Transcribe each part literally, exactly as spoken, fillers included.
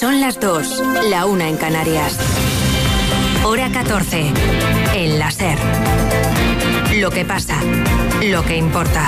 Son las dos, la una en Canarias. Hora catorce, en la SER. Lo que pasa, lo que importa.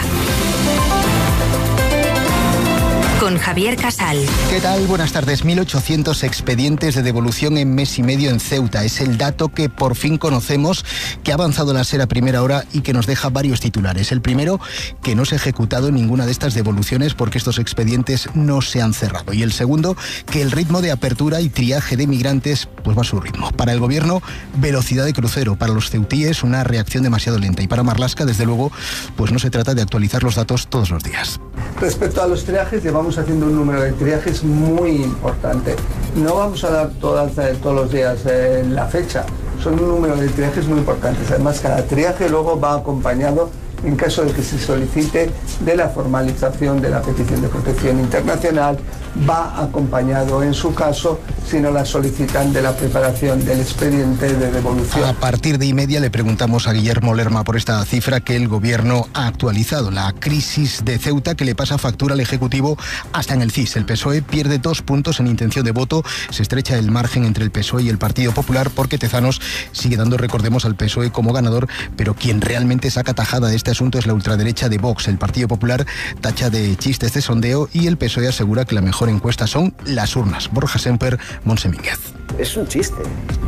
Con Javier Casal. ¿Qué tal? Buenas tardes. mil ochocientos expedientes de devolución en mes y medio en Ceuta. Es el dato que por fin conocemos, que ha avanzado la SER a primera hora y que nos deja varios titulares. El primero, que no se ha ejecutado ninguna de estas devoluciones porque estos expedientes no se han cerrado. Y el segundo, que el ritmo de apertura y triaje de migrantes pues va a su ritmo. Para el gobierno, velocidad de crucero. Para los ceutíes, una reacción demasiado lenta. Y para Marlaska, desde luego, pues no se trata de actualizar los datos todos los días. Respecto a los triajes, llevamos haciendo un número de triajes muy importante. No vamos a dar todas, eh, todos los días eh, la fecha. Son un número de triajes muy importantes. Además, cada triaje luego va acompañado, en caso de que se solicite, de la formalización de la petición de protección internacional, va acompañado, en su caso, si no la solicitan, de la preparación del expediente de devolución. A partir de y media le preguntamos a Guillermo Lerma por esta cifra que el gobierno ha actualizado. La crisis de Ceuta, que le pasa factura al Ejecutivo hasta en el C I S. El P S O E pierde dos puntos en intención de voto. Se estrecha el margen entre el P S O E y el Partido Popular porque Tezanos sigue dando, recordemos, al P S O E como ganador, pero quien realmente saca tajada de este asunto es la ultraderecha de Vox. El Partido Popular tacha de chistes de sondeo y el P S O E asegura que la mejor encuesta son las urnas. Borja Semper, Montse Mínguez. Es un chiste.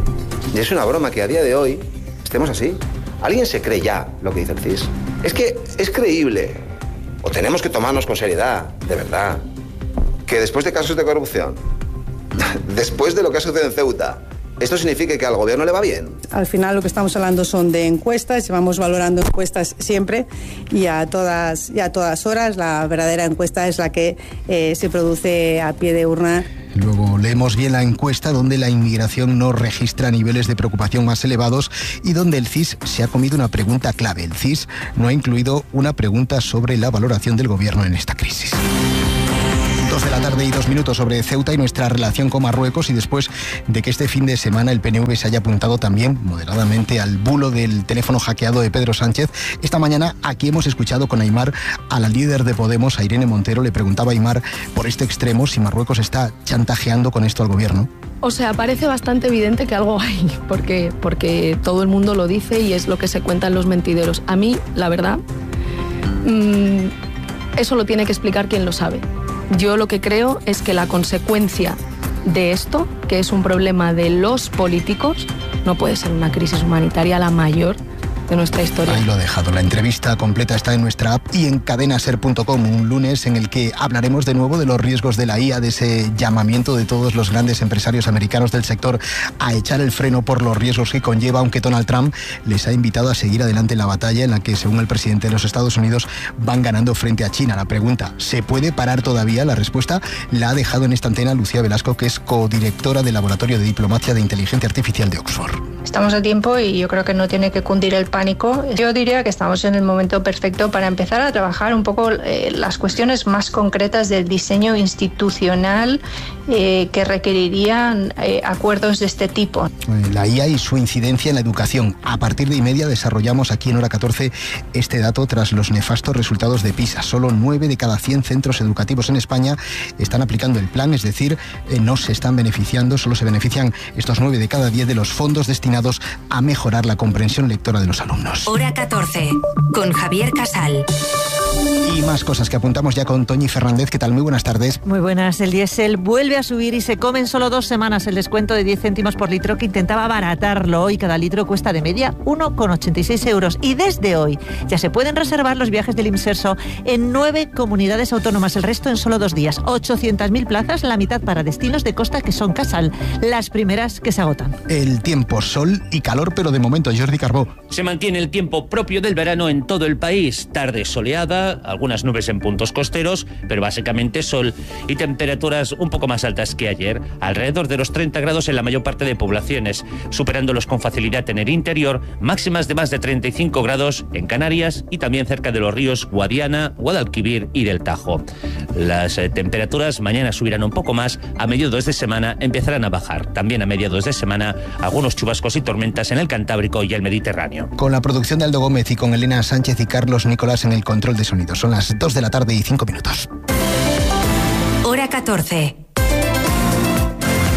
Y es una broma que a día de hoy estemos así. ¿Alguien se cree ya lo que dice el C I S? Es que es creíble, o tenemos que tomarnos con seriedad, de verdad, que después de casos de corrupción, después de lo que ha sucedido en Ceuta, ¿esto significa que al gobierno le va bien? Al final lo que estamos hablando son de encuestas, llevamos valorando encuestas siempre y a todas, y a todas horas. La verdadera encuesta es la que eh, se produce a pie de urna. Luego leemos bien la encuesta donde la inmigración no registra niveles de preocupación más elevados y donde el C I S se ha comido una pregunta clave. El C I S no ha incluido una pregunta sobre la valoración del gobierno en esta crisis. Dos de la tarde y dos minutos sobre Ceuta y nuestra relación con Marruecos, y después de que este fin de semana el P N V se haya apuntado también moderadamente al bulo del teléfono hackeado de Pedro Sánchez, esta mañana aquí hemos escuchado con Aimar a la líder de Podemos, a Irene Montero. Le preguntaba a Aimar por este extremo si Marruecos está chantajeando con esto al gobierno. O sea, parece bastante evidente que algo hay, porque, porque todo el mundo lo dice y es lo que se cuentan los mentideros. A mí, la verdad, mmm, eso lo tiene que explicar quien lo sabe. Yo lo que creo es que la consecuencia de esto, que es un problema de los políticos, no puede ser una crisis humanitaria la mayor de nuestra historia. Ahí lo he dejado. La entrevista completa está en nuestra app y en cadena ser punto com, un lunes en el que hablaremos de nuevo de los riesgos de la I A, de ese llamamiento de todos los grandes empresarios americanos del sector a echar el freno por los riesgos que conlleva, aunque Donald Trump les ha invitado a seguir adelante en la batalla en la que, según el presidente de los Estados Unidos, van ganando frente a China. La pregunta, ¿se puede parar todavía? La respuesta la ha dejado en esta antena Lucía Velasco, que es codirectora del Laboratorio de Diplomacia de Inteligencia Artificial de Oxford. Estamos a tiempo y yo creo que no tiene que cundir el pánico. Yo diría que estamos en el momento perfecto para empezar a trabajar un poco eh, las cuestiones más concretas del diseño institucional eh, que requerirían eh, acuerdos de este tipo. La I A y su incidencia en la educación. A partir de y media desarrollamos aquí en Hora catorce este dato tras los nefastos resultados de PISA. Solo nueve de cada cien centros educativos en España están aplicando el plan, es decir, eh, no se están beneficiando, solo se benefician estos nueve de cada diez de los fondos destinados a mejorar la comprensión lectora de los alumnos. Hora catorce, con Javier Casal. Y más cosas que apuntamos ya con Toñi Fernández. ¿Qué tal? Muy buenas tardes. Muy buenas. El diésel vuelve a subir y se come en solo dos semanas el descuento de diez céntimos por litro que intentaba abaratarlo. Hoy cada litro cuesta de media uno coma ochenta y seis euros. Y desde hoy ya se pueden reservar los viajes del Imserso en nueve comunidades autónomas. El resto en solo dos días. ochocientas mil plazas, la mitad para destinos de costa que son Casal. Las primeras que se agotan. El tiempo, sol y calor, pero de momento, Jordi Carbó. Se mantiene el tiempo propio del verano en todo el país. Tarde soleada, algunas nubes en puntos costeros, pero básicamente sol y temperaturas un poco más altas que ayer, alrededor de los treinta grados en la mayor parte de poblaciones, superándolos con facilidad en el interior, máximas de más de treinta y cinco grados en Canarias y también cerca de los ríos Guadiana, Guadalquivir y del Tajo. Las eh, temperaturas mañana subirán un poco más, a mediados de semana empezarán a bajar. También a mediados de semana algunos chubascos y tormentas en el Cantábrico y el Mediterráneo. Con la producción de Aldo Gómez y con Elena Sánchez y Carlos Nicolás en el control de sonido. Son las dos de la tarde y cinco minutos. Hora catorce.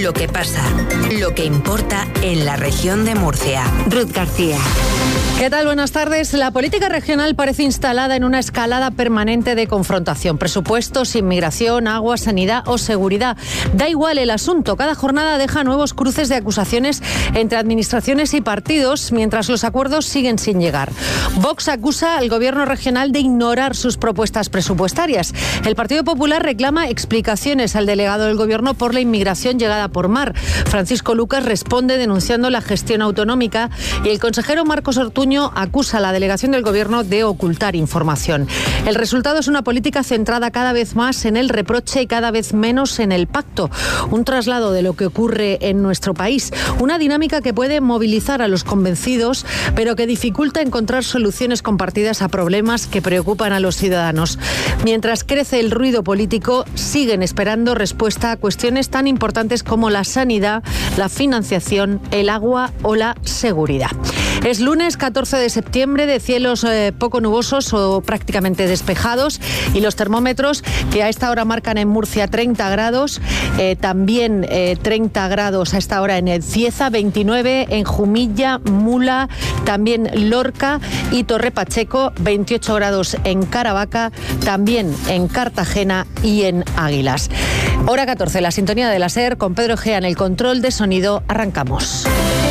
lo que pasa, lo que importa en la región de Murcia. Ruth García. ¿Qué tal? Buenas tardes. La política regional parece instalada en una escalada permanente de confrontación. Presupuestos, inmigración, agua, sanidad o seguridad. Da igual el asunto. Cada jornada deja nuevos cruces de acusaciones entre administraciones y partidos, mientras los acuerdos siguen sin llegar. Vox acusa al gobierno regional de ignorar sus propuestas presupuestarias. El Partido Popular reclama explicaciones al delegado del gobierno por la inmigración llegada por mar. Francisco Lucas responde denunciando la gestión autonómica y el consejero Marcos Ortuño acusa a la delegación del gobierno de ocultar información. El resultado es una política centrada cada vez más en el reproche y cada vez menos en el pacto. Un traslado de lo que ocurre en nuestro país. Una dinámica que puede movilizar a los convencidos, pero que dificulta encontrar soluciones compartidas a problemas que preocupan a los ciudadanos. Mientras crece el ruido político, siguen esperando respuesta a cuestiones tan importantes como la sanidad, la financiación, el agua o la seguridad. Es lunes catorce de septiembre, de cielos eh, poco nubosos o prácticamente despejados, y los termómetros que a esta hora marcan en Murcia treinta grados, eh, también eh, treinta grados a esta hora en el Cieza, veintinueve en Jumilla, Mula, también Lorca y Torre Pacheco, veintiocho grados en Caravaca, también en Cartagena y en Águilas. Hora catorce, la sintonía de la SER con Pedro Gea en el control de sonido. Arrancamos.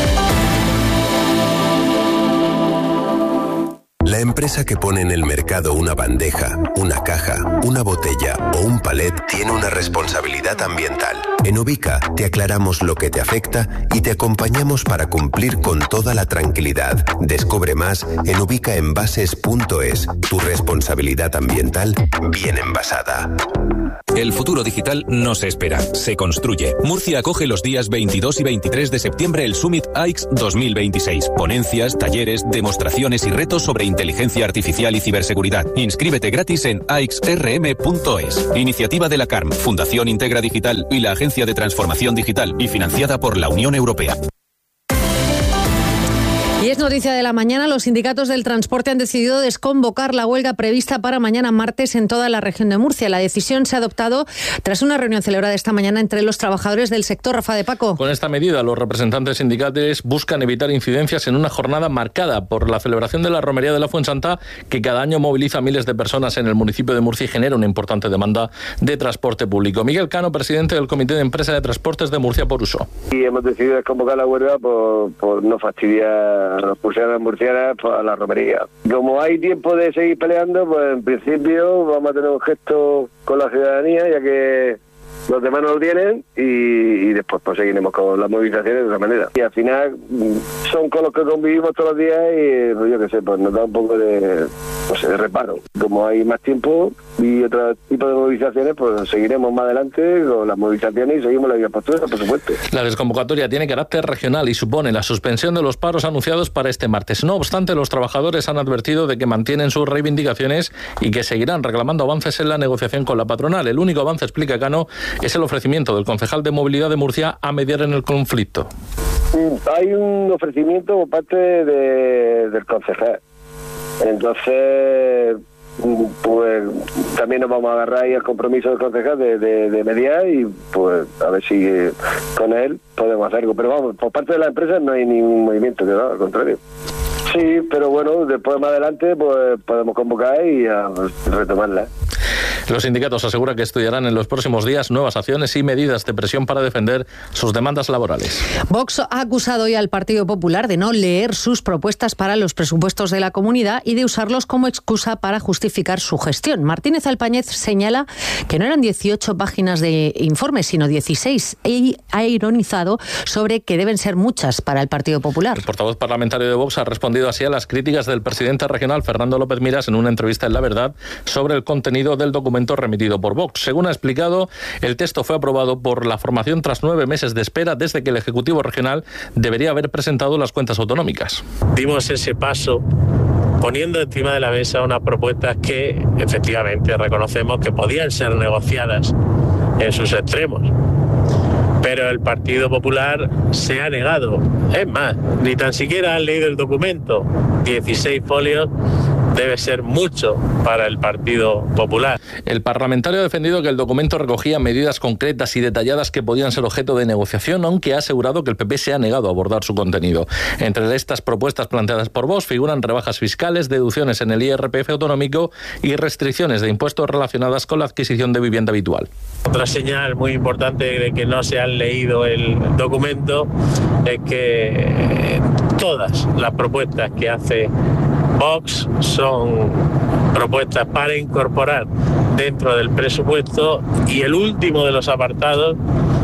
La empresa que pone en el mercado una bandeja, una caja, una botella o un palet tiene una responsabilidad ambiental. En Ubica te aclaramos lo que te afecta y te acompañamos para cumplir con toda la tranquilidad. Descubre más en ubica envases punto es. Tu responsabilidad ambiental bien envasada. El futuro digital no se espera, se construye. Murcia acoge los días veintidós y veintitrés de septiembre el Summit A I X dos mil veintiséis. Ponencias, talleres, demostraciones y retos sobre inteligencia artificial y ciberseguridad. Inscríbete gratis en a x r m punto es. Iniciativa de la C A R M, Fundación Integra Digital y la Agencia de Transformación Digital, y financiada por la Unión Europea. Y es noticia de la mañana, los sindicatos del transporte han decidido desconvocar la huelga prevista para mañana martes en toda la región de Murcia. La decisión se ha adoptado tras una reunión celebrada esta mañana entre los trabajadores del sector. Rafa de Paco. Con esta medida, los representantes sindicales buscan evitar incidencias en una jornada marcada por la celebración de la Romería de la Fuensanta, que cada año moviliza a miles de personas en el municipio de Murcia y genera una importante demanda de transporte público. Miguel Cano, presidente del Comité de Empresa de Transportes de Murcia por Uso. Y hemos decidido desconvocar la huelga por, por no fastidiar a los murcianos murcianas para la romería. Como hay tiempo de seguir peleando, pues en principio vamos a tener un gesto con la ciudadanía, ya que los demás no lo tienen, y, y después pues seguiremos con las movilizaciones de otra manera. Y al final son con los que convivimos todos los días y pues yo qué sé, pues nos da un poco de, no sé, de reparo. Como hay más tiempo y otro tipo de movilizaciones, pues seguiremos más adelante con las movilizaciones y seguimos la misma postura, por supuesto. La desconvocatoria tiene carácter regional y supone la suspensión de los paros anunciados para este martes. No obstante, los trabajadores han advertido de que mantienen sus reivindicaciones y que seguirán reclamando avances en la negociación con la patronal. El único avance, explica Cano, es el ofrecimiento del concejal de Movilidad de Murcia a mediar en el conflicto. Hay un ofrecimiento por parte de, del concejal. Entonces, pues también nos vamos a agarrar ahí al compromiso del concejal de, de, de mediar, y pues a ver si eh, con él podemos hacer algo. Pero vamos, por parte de la empresa no hay ningún movimiento, que no, al contrario. Sí, pero bueno, después más adelante pues podemos convocar y a retomarla. Los sindicatos aseguran que estudiarán en los próximos días nuevas acciones y medidas de presión para defender sus demandas laborales. Vox ha acusado hoy al Partido Popular de no leer sus propuestas para los presupuestos de la comunidad y de usarlos como excusa para justificar su gestión. Martínez Alpáñez señala que no eran dieciocho páginas de informe, sino dieciséis, y ha ironizado sobre que deben ser muchas para el Partido Popular. El portavoz parlamentario de Vox ha respondido así a las críticas del presidente regional Fernando López Miras en una entrevista en La Verdad sobre el contenido del documento remitido por Vox. Según ha explicado, el texto fue aprobado por la formación tras nueve meses de espera desde que el Ejecutivo Regional debería haber presentado las cuentas autonómicas. Dimos ese paso poniendo encima de la mesa unas propuestas que efectivamente reconocemos que podían ser negociadas en sus extremos. Pero el Partido Popular se ha negado. Es más, ni tan siquiera han leído el documento. dieciséis folios debe ser mucho para el Partido Popular. El parlamentario ha defendido que el documento recogía medidas concretas y detalladas que podían ser objeto de negociación, aunque ha asegurado que el P P se ha negado a abordar su contenido. Entre estas propuestas planteadas por Vox figuran rebajas fiscales, deducciones en el I R P F autonómico y restricciones de impuestos relacionadas con la adquisición de vivienda habitual. Otra señal muy importante de que no se han leído el documento es que todas las propuestas que hace Vox son propuestas para incorporar dentro del presupuesto, y el último de los apartados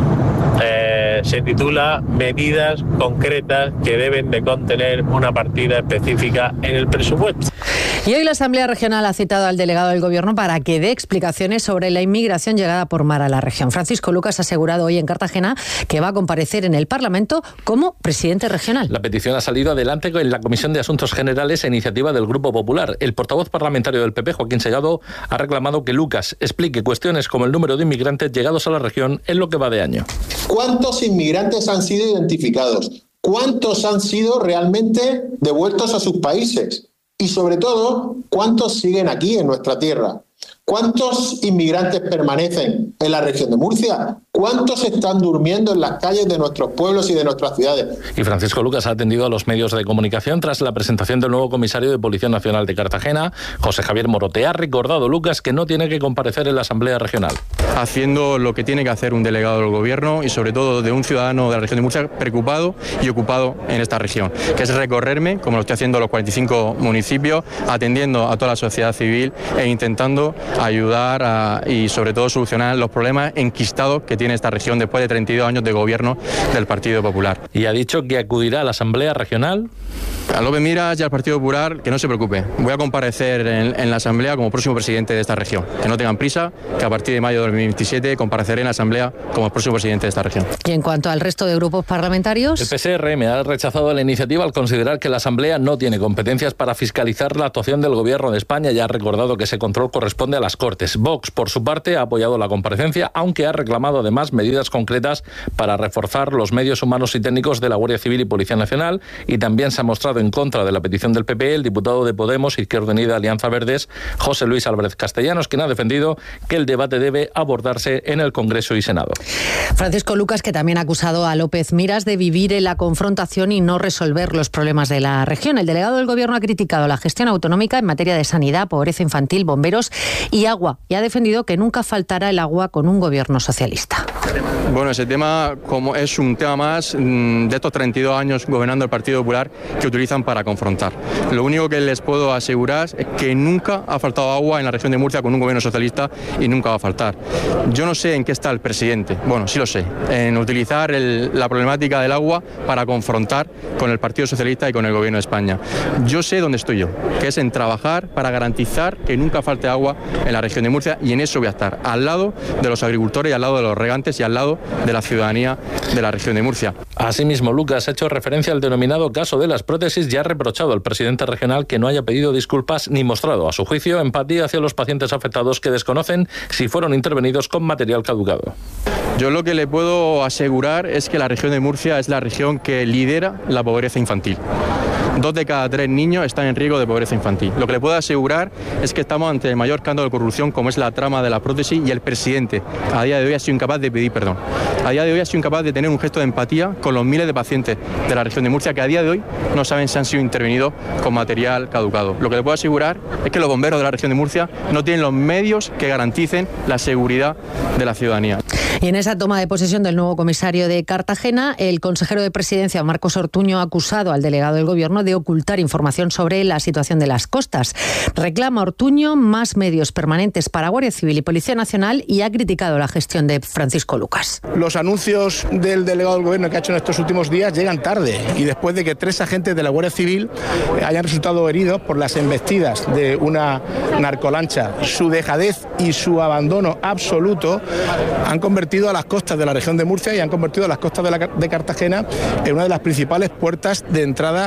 eh, se titula Medidas concretas que deben de contener una partida específica en el presupuesto. Y hoy la Asamblea Regional ha citado al delegado del Gobierno para que dé explicaciones sobre la inmigración llegada por mar a la región. Francisco Lucas ha asegurado hoy en Cartagena que va a comparecer en el Parlamento como presidente regional. La petición ha salido adelante en la Comisión de Asuntos Generales a iniciativa del Grupo Popular. El portavoz parlamentario del P P, Joaquín Sellado, ha reclamado que Lucas explique cuestiones como el número de inmigrantes llegados a la región en lo que va de año. ¿Cuántos inmigrantes han sido identificados? ¿Cuántos han sido realmente devueltos a sus países? Y sobre todo, ¿cuántos siguen aquí en nuestra tierra? ¿Cuántos inmigrantes permanecen en la región de Murcia? ¿Cuántos están durmiendo en las calles de nuestros pueblos y de nuestras ciudades? Y Francisco Lucas ha atendido a los medios de comunicación tras la presentación del nuevo comisario de Policía Nacional de Cartagena, José Javier Morote. Ha recordado Lucas que no tiene que comparecer en la Asamblea Regional. Haciendo lo que tiene que hacer un delegado del Gobierno y sobre todo de un ciudadano de la región de Murcia preocupado y ocupado en esta región, que es recorrerme, como lo estoy haciendo en los cuarenta y cinco municipios, atendiendo a toda la sociedad civil e intentando ayudar a, y sobre todo solucionar los problemas enquistados que tiene esta región después de treinta y dos años de gobierno del Partido Popular. Y ha dicho que acudirá a la Asamblea Regional. A López Miras y al Partido Popular que no se preocupe. Voy a comparecer en, en la Asamblea como próximo presidente de esta región. Que no tengan prisa, que a partir de mayo de dos mil veintisiete compareceré en la Asamblea como próximo presidente de esta región. Y en cuanto al resto de grupos parlamentarios... El P S R M ha rechazado la iniciativa al considerar que la Asamblea no tiene competencias para fiscalizar la actuación del Gobierno de España y ha recordado que ese control corresponde a las Cortes. Vox, por su parte, ha apoyado la comparecencia, aunque ha reclamado además medidas concretas para reforzar los medios humanos y técnicos de la Guardia Civil y Policía Nacional, y también se ha mostrado en contra de la petición del P P el diputado de Podemos, Izquierda Unida, Alianza Verdes, José Luis Álvarez Castellanos, quien ha defendido que el debate debe abordarse en el Congreso y Senado. Francisco Lucas, que también ha acusado a López Miras de vivir en la confrontación y no resolver los problemas de la región. El delegado del Gobierno ha criticado la gestión autonómica en materia de sanidad, pobreza infantil, bomberos y agua, y ha defendido que nunca faltará el agua con un gobierno socialista. Bueno, ese tema como es un tema más de estos treinta y dos años gobernando el Partido Popular que utilizan para confrontar. Lo único que les puedo asegurar es que nunca ha faltado agua en la región de Murcia con un gobierno socialista y nunca va a faltar. Yo no sé en qué está el presidente, bueno, sí lo sé, en utilizar el, la problemática del agua para confrontar con el Partido Socialista y con el gobierno de España. Yo sé dónde estoy yo, que es en trabajar para garantizar que nunca falte agua en la región de Murcia, y en eso voy a estar, al lado de los agricultores y al lado de los regantes y al lado de la ciudadanía de la región de Murcia. Asimismo, Lucas ha hecho referencia al denominado caso de las prótesis y ha reprochado al presidente regional que no haya pedido disculpas ni mostrado, a su juicio, empatía hacia los pacientes afectados que desconocen si fueron intervenidos con material caducado. Yo lo que le puedo asegurar es que la región de Murcia es la región que lidera la pobreza infantil. Dos de cada tres niños están en riesgo de pobreza infantil. Lo que le puedo asegurar es que estamos ante el mayor escándalo de corrupción, como es la trama de la prótesis, y el presidente a día de hoy ha sido incapaz de pedir perdón. A día de hoy ha sido incapaz de tener un gesto de empatía con los miles de pacientes de la región de Murcia que a día de hoy no saben si han sido intervenidos con material caducado. Lo que le puedo asegurar es que los bomberos de la región de Murcia no tienen los medios que garanticen la seguridad de la ciudadanía. Y en esa toma de posesión del nuevo comisario de Cartagena, el consejero de Presidencia, Marcos Ortuño, ha acusado al delegado del Gobierno de ocultar información sobre la situación de las costas. Reclama Ortuño más medios permanentes para Guardia Civil y Policía Nacional y ha criticado la gestión de Francisco Lucas. Los anuncios del delegado del Gobierno que ha hecho en estos últimos días llegan tarde, y después de que tres agentes de la Guardia Civil hayan resultado heridos por las embestidas de una narcolancha. Su dejadez y su abandono absoluto han convertido a las costas de la región de Murcia y han convertido a las costas de, la, de Cartagena en una de las principales puertas de entrada de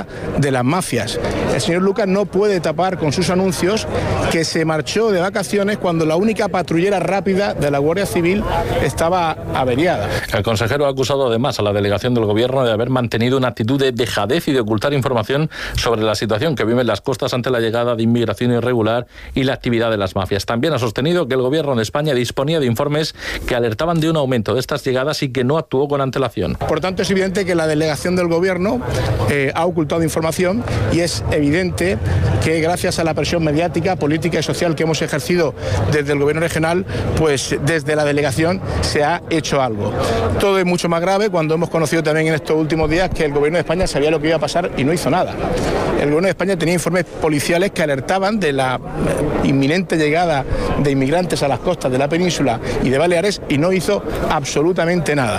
de las mafias. El señor Lucas no puede tapar con sus anuncios que se marchó de vacaciones cuando la única patrullera rápida de la Guardia Civil estaba averiada. El consejero ha acusado además a la delegación del Gobierno de haber mantenido una actitud de dejadez y de ocultar información sobre la situación que viven las costas ante la llegada de inmigración irregular y la actividad de las mafias. También ha sostenido que el Gobierno de España disponía de informes que alertaban de un aumento de estas llegadas y que no actuó con antelación. Por tanto, es evidente que la delegación del Gobierno eh, ha ocultado información y es evidente que gracias a la presión mediática, política y social que hemos ejercido desde el Gobierno regional, pues desde la delegación se ha hecho algo. Todo es mucho más grave cuando hemos conocido también en estos últimos días que el Gobierno de España sabía lo que iba a pasar y no hizo nada. El Gobierno de España tenía informes policiales que alertaban de la inminente llegada de inmigrantes a las costas de la península y de Baleares y no hizo absolutamente nada.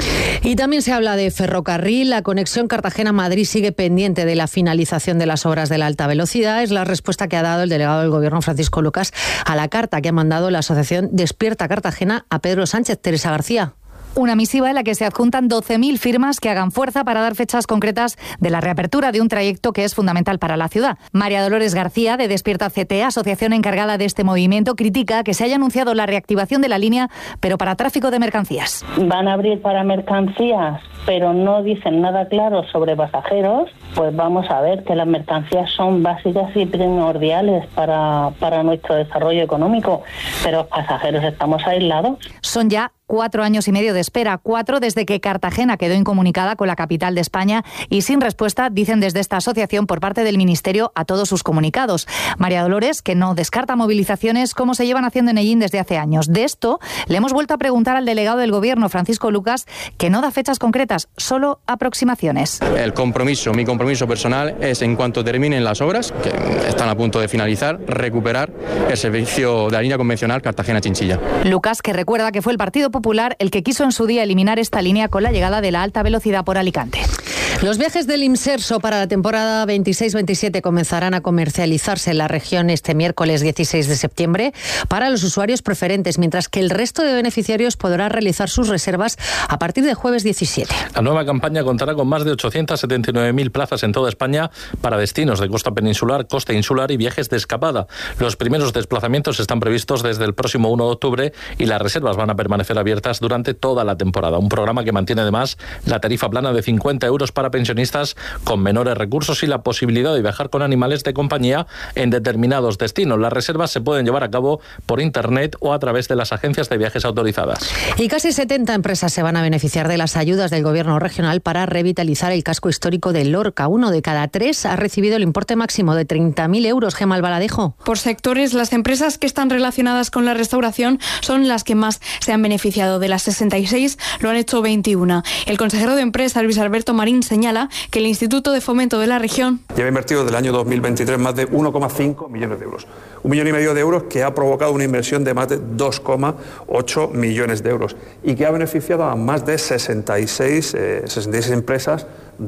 Y también se habla de ferrocarril. La conexión Cartagena-Madrid sigue pendiente de la finalización de las obras de la alta velocidad. Es la respuesta que ha dado el delegado del Gobierno, Francisco Lucas, a la carta que ha mandado la asociación Despierta Cartagena a Pedro Sánchez. Teresa García. Una misiva en la que se adjuntan doce mil firmas que hagan fuerza para dar fechas concretas de la reapertura de un trayecto que es fundamental para la ciudad. María Dolores García, de Despierta C T, asociación encargada de este movimiento, critica que se haya anunciado la reactivación de la línea, pero para tráfico de mercancías. Van a abrir para mercancías, pero no dicen nada claro sobre pasajeros. Pues vamos a ver que las mercancías son básicas y primordiales para, para nuestro desarrollo económico, pero los pasajeros estamos aislados. Son ya cuatro años y medio de espera, cuatro desde que Cartagena quedó incomunicada con la capital de España y sin respuesta, dicen desde esta asociación, por parte del Ministerio a todos sus comunicados. María Dolores, que no descarta movilizaciones como se llevan haciendo en Ellín desde hace años. De esto le hemos vuelto a preguntar al delegado del Gobierno, Francisco Lucas, que no da fechas concretas, solo aproximaciones. El compromiso, mi compromiso personal es, en cuanto terminen las obras, que están a punto de finalizar, recuperar el servicio de la línea convencional Cartagena-Chinchilla. Lucas, que recuerda que fue el Partido Popular el que quiso en su día eliminar esta línea con la llegada de la alta velocidad por Alicante. Los viajes del Imserso para la temporada veintiséis veintisiete comenzarán a comercializarse en la región este miércoles dieciséis de septiembre para los usuarios preferentes, mientras que el resto de beneficiarios podrá realizar sus reservas a partir del jueves diecisiete. La nueva campaña contará con más de ochocientas setenta y nueve mil plazas en toda España para destinos de costa peninsular, costa insular y viajes de escapada. Los primeros desplazamientos están previstos desde el próximo uno de octubre y las reservas van a permanecer abiertas durante toda la temporada. Un programa que mantiene además la tarifa plana de cincuenta euros para pensionistas con menores recursos y la posibilidad de viajar con animales de compañía en determinados destinos. Las reservas se pueden llevar a cabo por internet o a través de las agencias de viajes autorizadas. Y casi setenta empresas se van a beneficiar de las ayudas del Gobierno regional para revitalizar el casco histórico de Lorca. Uno de cada tres ha recibido el importe máximo de treinta mil euros. Gemma Albaladejo. Por sectores, las empresas que están relacionadas con la restauración son las que más se han beneficiado. De las sesenta y seis, lo han hecho veintiuno. El consejero de Empresa, Luis Alberto Marín, señala que el Instituto de Fomento de la región lleva invertido desde el año dos mil veintitrés más de uno coma cinco millones de euros. Un millón y medio de euros que ha provocado una inversión de más de dos coma ocho millones de euros y que ha beneficiado a más de sesenta y seis, eh, sesenta y seis empresas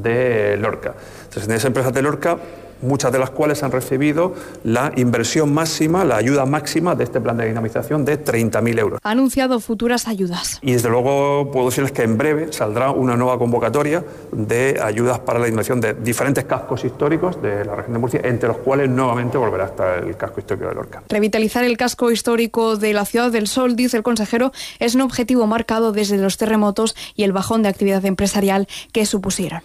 de Lorca. sesenta y seis empresas de Lorca, muchas de las cuales han recibido la inversión máxima, la ayuda máxima de este plan de dinamización de treinta mil euros. Ha anunciado futuras ayudas. Y desde luego puedo decirles que en breve saldrá una nueva convocatoria de ayudas para la dinamización de diferentes cascos históricos de la región de Murcia, entre los cuales nuevamente volverá a estar el casco histórico de Lorca. Revitalizar el casco histórico de la Ciudad del Sol, dice el consejero, es un objetivo marcado desde los terremotos y el bajón de actividad empresarial que supusieron.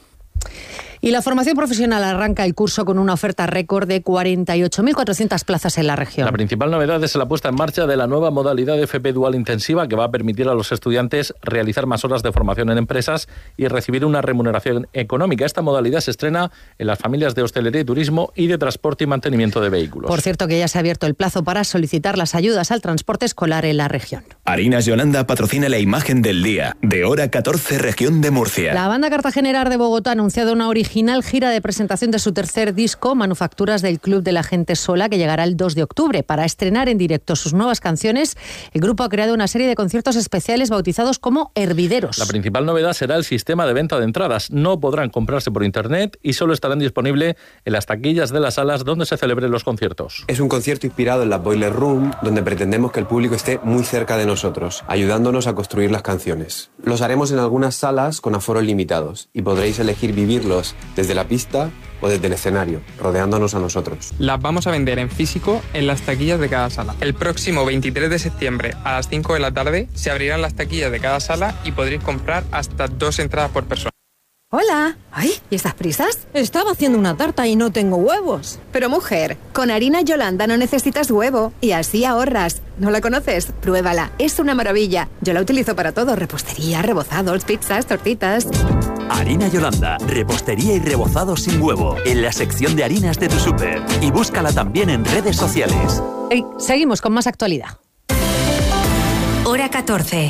Y la formación profesional arranca el curso con una oferta récord de cuarenta y ocho mil cuatrocientas plazas en la región. La principal novedad es la puesta en marcha de la nueva modalidad de F P Dual intensiva que va a permitir a los estudiantes realizar más horas de formación en empresas y recibir una remuneración económica. Esta modalidad se estrena en las familias de hostelería y turismo y de transporte y mantenimiento de vehículos. Por cierto, que ya se ha abierto el plazo para solicitar las ayudas al transporte escolar en la región. Harinas Yolanda patrocina la imagen del día de Hora catorce, región de Murcia. La banda cartagenera de Bogotá ha anunciado una original gira de presentación de su tercer disco, Manufacturas del Club de la Gente Sola, que llegará el dos de octubre. Para estrenar en directo sus nuevas canciones, el grupo ha creado una serie de conciertos especiales bautizados como Hervideros. La principal novedad será el sistema de venta de entradas. No podrán comprarse por internet y solo estarán disponibles en las taquillas de las salas donde se celebren los conciertos. Es un concierto inspirado en la Boiler Room, donde pretendemos que el público esté muy cerca de nosotros, ayudándonos a construir las canciones. Los haremos en algunas salas con aforos limitados y podréis elegir vivirlos desde la pista o desde el escenario, rodeándonos a nosotros. Las vamos a vender en físico en las taquillas de cada sala. El próximo veintitrés de septiembre a las cinco de la tarde se abrirán las taquillas de cada sala y podréis comprar hasta dos entradas por persona. Hola. Ay, ¿y estas prisas? Estaba haciendo una tarta y no tengo huevos. Pero mujer, con harina Yolanda no necesitas huevo y así ahorras. ¿No la conoces? Pruébala, es una maravilla. Yo la utilizo para todo, repostería, rebozados, pizzas, tortitas. Harina Yolanda, repostería y rebozado sin huevo, en la sección de harinas de tu súper. Y búscala también en redes sociales. Hey, seguimos con más actualidad. Hora catorce.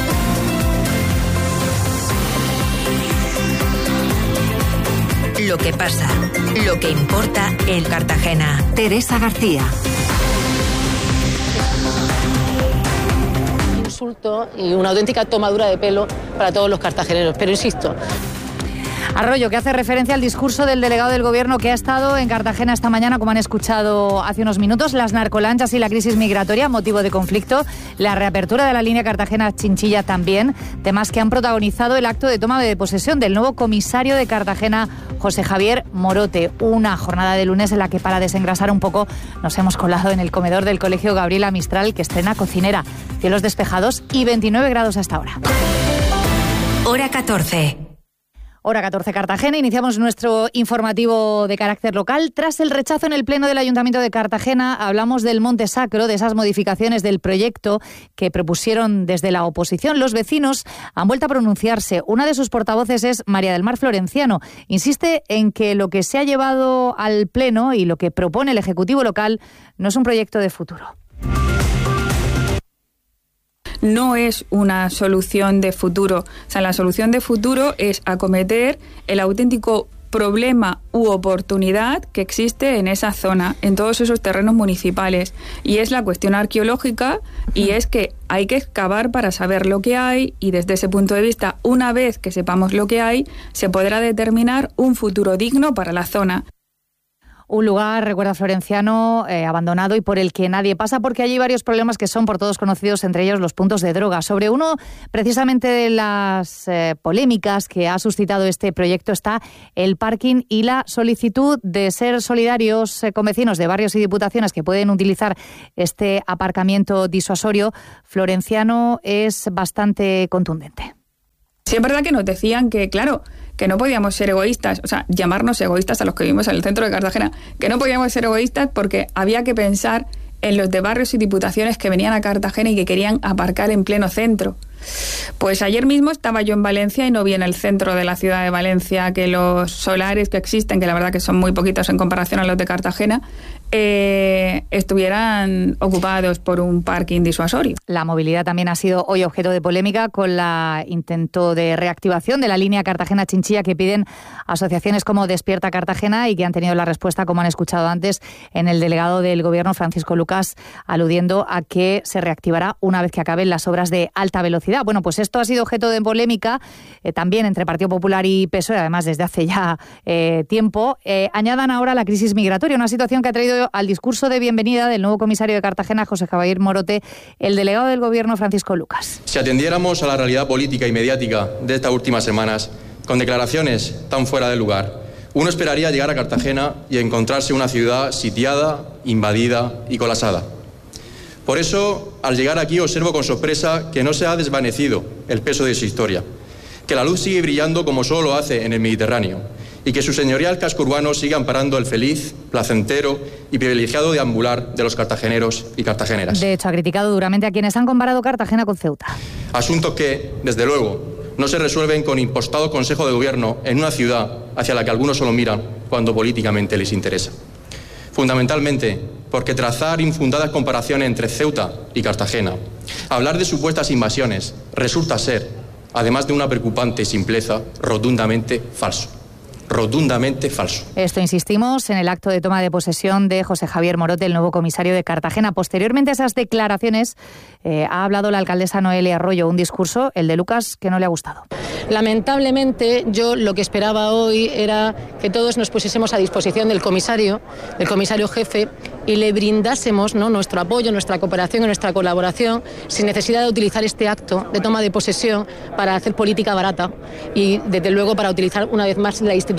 Lo que pasa, lo que importa en Cartagena. Teresa García. Un insulto y una auténtica tomadura de pelo para todos los cartageneros. Pero insisto, Arroyo, que hace referencia al discurso del delegado del Gobierno que ha estado en Cartagena esta mañana, como han escuchado hace unos minutos. Las narcolanchas y la crisis migratoria, motivo de conflicto. La reapertura de la línea Cartagena-Chinchilla también. Temas que han protagonizado el acto de toma de posesión del nuevo comisario de Cartagena, José Javier Morote. Una jornada de lunes en la que, para desengrasar un poco, nos hemos colado en el comedor del Colegio Gabriela Mistral, que estrena cocinera. Cielos despejados y veintinueve grados hasta ahora. Hora catorce. Hora catorce, Cartagena. Iniciamos nuestro informativo de carácter local. Tras el rechazo en el Pleno del Ayuntamiento de Cartagena, hablamos del Monte Sacro, de esas modificaciones del proyecto que propusieron desde la oposición. Los vecinos han vuelto a pronunciarse. Una de sus portavoces es María del Mar Florenciano. Insiste en que lo que se ha llevado al Pleno y lo que propone el Ejecutivo local no es un proyecto de futuro. No es una solución de futuro. O sea, la solución de futuro es acometer el auténtico problema u oportunidad que existe en esa zona, en todos esos terrenos municipales. Y es la cuestión arqueológica, y es que hay que excavar para saber lo que hay, y desde ese punto de vista, una vez que sepamos lo que hay, se podrá determinar un futuro digno para la zona. Un lugar, recuerda Florenciano, eh, abandonado y por el que nadie pasa, porque allí hay varios problemas que son por todos conocidos, entre ellos los puntos de droga. Sobre uno, precisamente, de las eh, polémicas que ha suscitado este proyecto está el parking y la solicitud de ser solidarios eh, con vecinos de barrios y diputaciones que pueden utilizar este aparcamiento disuasorio. Florenciano es bastante contundente. Sí, es verdad que nos decían que, claro, que no podíamos ser egoístas, o sea, llamarnos egoístas a los que vivimos en el centro de Cartagena, que no podíamos ser egoístas porque había que pensar en los de barrios y diputaciones que venían a Cartagena y que querían aparcar en pleno centro. Pues ayer mismo estaba yo en Valencia y no vi en el centro de la ciudad de Valencia que los solares que existen, que la verdad que son muy poquitos en comparación a los de Cartagena, eh, estuvieran ocupados por un parking disuasorio. La movilidad también ha sido hoy objeto de polémica con la intento de reactivación de la línea Cartagena-Chinchilla que piden asociaciones como Despierta Cartagena y que han tenido la respuesta, como han escuchado antes, en el delegado del Gobierno, Francisco Lucas, aludiendo a que se reactivará una vez que acaben las obras de alta velocidad. Bueno, pues esto ha sido objeto de polémica eh, también entre Partido Popular y P S O E, además desde hace ya eh, tiempo. Eh, añadan ahora la crisis migratoria, una situación que ha traído al discurso de bienvenida del nuevo comisario de Cartagena, José Javier Morote, el delegado del Gobierno, Francisco Lucas. Si atendiéramos a la realidad política y mediática de estas últimas semanas, con declaraciones tan fuera de lugar, uno esperaría llegar a Cartagena y encontrarse una ciudad sitiada, invadida y colapsada. Por eso, al llegar aquí, observo con sorpresa que no se ha desvanecido el peso de su historia, que la luz sigue brillando como solo lo hace en el Mediterráneo, y que su señorial casco urbano sigue amparando el feliz, placentero y privilegiado deambular de los cartageneros y cartageneras. De hecho, ha criticado duramente a quienes han comparado Cartagena con Ceuta. Asuntos que, desde luego, no se resuelven con impostado consejo de gobierno en una ciudad hacia la que algunos solo miran cuando políticamente les interesa. Fundamentalmente, porque trazar infundadas comparaciones entre Ceuta y Cartagena, hablar de supuestas invasiones, resulta ser, además de una preocupante simpleza, rotundamente falso. Rotundamente falso. Esto insistimos en el acto de toma de posesión de José Javier Morote, el nuevo comisario de Cartagena. Posteriormente a esas declaraciones eh, ha hablado la alcaldesa Noelia Arroyo, un discurso, el de Lucas, que no le ha gustado. lamentablemente yo lo que esperaba hoy era que todos nos pusiésemos a disposición del comisario, del comisario jefe, y le brindásemos, ¿no?, nuestro apoyo, nuestra cooperación y nuestra colaboración sin necesidad de utilizar este acto de toma de posesión para hacer política barata y, desde luego, para utilizar una vez más la institución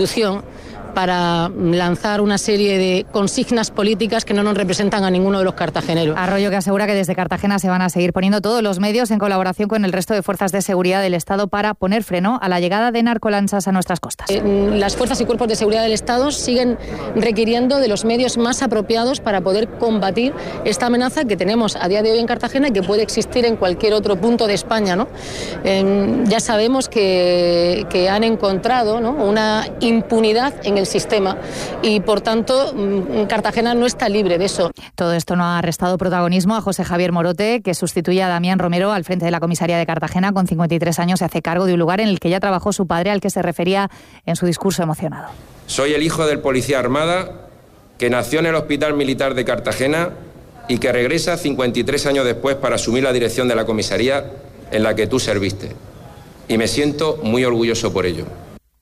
institución para lanzar una serie de consignas políticas que no nos representan a ninguno de los cartageneros. Arroyo, que asegura que desde Cartagena se van a seguir poniendo todos los medios en colaboración con el resto de fuerzas de seguridad del Estado para poner freno a la llegada de narcolanchas a nuestras costas. Eh, las fuerzas y cuerpos de seguridad del Estado siguen requiriendo de los medios más apropiados para poder combatir esta amenaza que tenemos a día de hoy en Cartagena y que puede existir en cualquier otro punto de España, ¿no? Eh, ya sabemos que, que han encontrado, ¿no?, una impunidad en el el sistema y por tanto Cartagena no está libre de eso. Todo esto no ha restado protagonismo a José Javier Morote, que sustituye a Damián Romero al frente de la comisaría de Cartagena. Con cincuenta y tres años se hace cargo de un lugar en el que ya trabajó su padre, al que se refería en su discurso emocionado. Soy el hijo del policía armada que nació en el Hospital Militar de Cartagena y que regresa cincuenta y tres años después para asumir la dirección de la comisaría en la que tú serviste. Y me siento muy orgulloso por ello.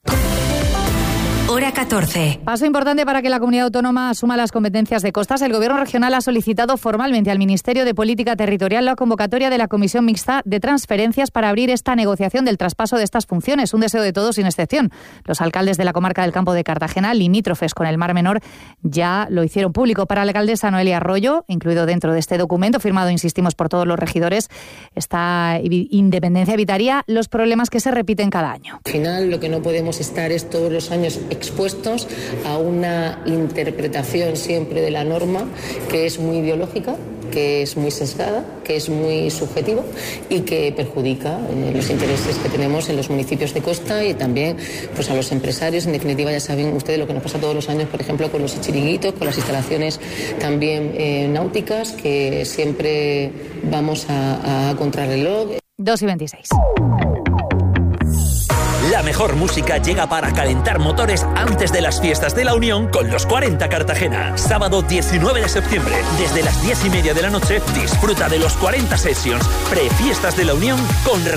Hora catorce. Paso importante para que la comunidad autónoma asuma las competencias de costas. El Gobierno regional ha solicitado formalmente al Ministerio de Política Territorial la convocatoria de la Comisión Mixta de Transferencias para abrir esta negociación del traspaso de estas funciones. Un deseo de todos sin excepción. Los alcaldes de la comarca del Campo de Cartagena, limítrofes con el Mar Menor, ya lo hicieron público. Para la alcaldesa Noelia Arroyo, incluido dentro de este documento, firmado, insistimos, por todos los regidores, esta independencia evitaría los problemas que se repiten cada año. Al final, lo que no podemos estar es todos los años expuestos a una interpretación siempre de la norma que es muy ideológica, que es muy sesgada, que es muy subjetiva y que perjudica eh, los intereses que tenemos en los municipios de costa y también pues a los empresarios. En definitiva, ya saben ustedes lo que nos pasa todos los años, por ejemplo, con los chiringuitos, con las instalaciones también eh, náuticas, que siempre vamos a, a contrarreloj. dos y veintiséis. La mejor música llega para calentar motores antes de las fiestas de la Unión con los cuarenta Cartagena. Sábado diecinueve de septiembre, desde las diez y media de la noche, disfruta de los cuarenta Sessions, prefiestas de la Unión con